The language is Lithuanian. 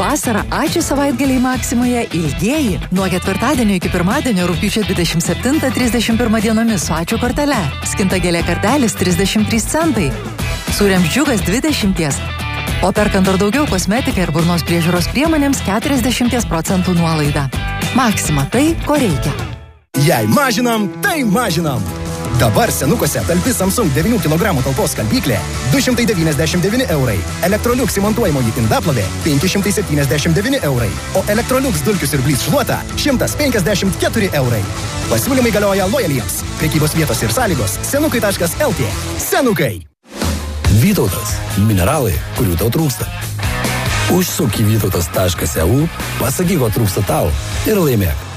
Vasara ačiū savaitgaliai Maksimoje ilgieji. Nuo ketvirtadienio iki pirmadienio rugpjūčio 27-31 dienomis su ačiū kortele. Skintagėlė kartelis 33 centai. Sūriams džiugas 20. O perkant dar daugiau kosmetiką ir burnos priežiūros priemonėms 40% nuolaida. Maksima tai, ko reikia. Jei mažinam, tai mažinam. Dabar senukuose talpi Samsung 9 kg talpos skalbyklė 299 eurai. Electrolux įmontuojamoji indaplovė 579 eurai. O Electrolux dulkių siurblys šluota 154 eurai. Pasiūlymai galioja lojaliems. Prekybos vietos ir sąlygos senukai.lt. Senukai. Vytautas. Mineralai, kurių tau trūksta. Užsuk į vytautas.eu, pasakyk, ko trūksta tau ir laimėk.